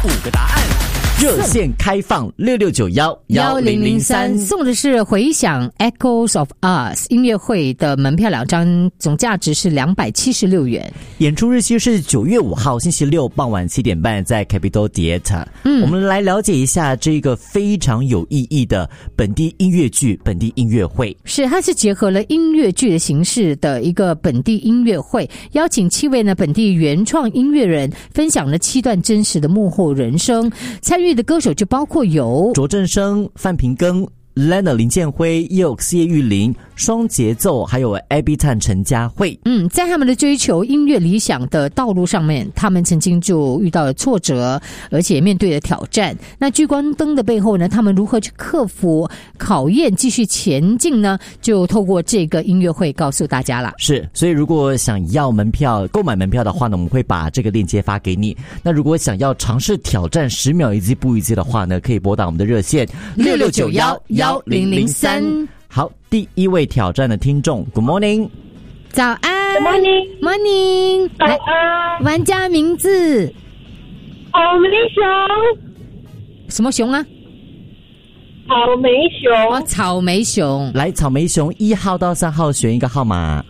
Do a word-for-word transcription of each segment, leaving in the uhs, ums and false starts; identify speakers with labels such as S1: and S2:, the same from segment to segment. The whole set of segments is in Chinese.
S1: 五个答案。热线开放六六九幺幺零零三，
S2: 送的是回响 Echoes of Us 音乐会的门票两张，总价值是两百七十六元。
S1: 演出日期是九月五号星期六傍晚七点半，在 Capitol Theatre。嗯，我们来了解一下这个非常有意义的本地音乐剧、本地音乐会。
S2: 是，它是结合了音乐剧的形式的一个本地音乐会，邀请七位呢本地原创音乐人，分享了七段真实的幕后人生。参与的歌手就包括有
S1: 卓振生、范平庚、Lena 林建辉、Yox 叶玉玲、双节奏，还有 Abby Tan 陈嘉慧。
S2: 嗯，在他们的追求音乐理想的道路上面，他们曾经就遇到了挫折，而且面对了挑战。那聚光灯的背后呢，他们如何去克服考验，继续前进呢？就透过这个音乐会告诉大家了。
S1: 是，所以如果想要门票、购买门票的话呢，我们会把这个链接发给你。那如果想要尝试挑战十秒一记不一记的话呢，可以拨打我们的热线
S2: 六六九幺幺零零三。
S1: 好，第一位挑战的听众 ，Good morning，
S2: 早安
S3: ，Good morning，
S2: morning，
S3: 早安，
S2: 玩家名字，
S3: 草莓熊，
S2: 什么熊啊？
S3: 草莓熊，
S2: 哦，草莓熊。
S1: 来，草莓熊一号到三号选一个号码。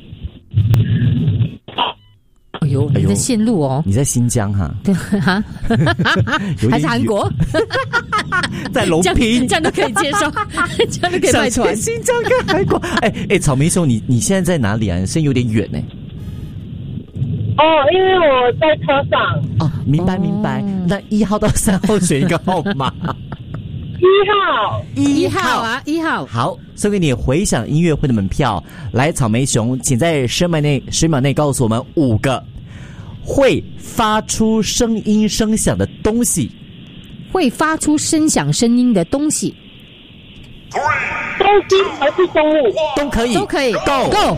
S2: 哎呦，你在线路哦？
S1: 你在新疆哈？
S2: 对哈，还是韩国？
S1: 在隆平，
S2: 这样都可以接受，这样都可以卖船。
S1: 新疆跟韩国，哎哎，草莓熊，你你现在在哪里啊？你声音有点远呢。
S3: 哦，因为我在车上。
S1: 哦，明白明白。哦、那一号到三号选一个号码。
S3: 一号，
S2: 一号啊，一号。
S1: 好，送给你回响音乐会的门票。来，草莓熊，请在十秒内十秒内告诉我们五个会发出声音声响的东西。
S2: 会发出声响声音的东西。
S3: 东西还是动物？
S1: 都可以，
S2: 都可以。
S1: Go。